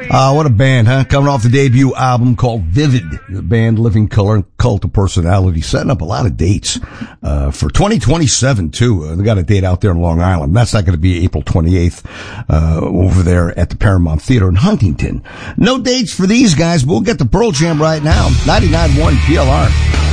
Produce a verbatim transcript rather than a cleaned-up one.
Uh, what a band, huh? Coming off the debut album called Vivid. The band Living Color, Cult of Personality, setting up a lot of dates, uh, for twenty twenty-seven too. Uh, they got a date out there in Long Island. That's not going to be April twenty-eighth, uh, over there at the Paramount Theater in Huntington. No dates for these guys, but we'll get to Pearl Jam right now. ninety-nine point one P L R.